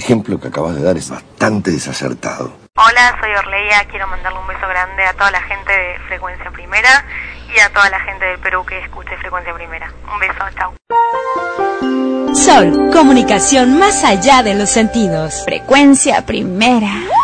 ejemplo que acabas de dar es bastante desacertado. Hola, soy Orleia, quiero mandarle un beso grande a toda la gente de Frecuencia Primera y a toda la gente del Perú que escuche Frecuencia Primera. Un beso, chao. Sol, comunicación más allá de los sentidos. Frecuencia Primera.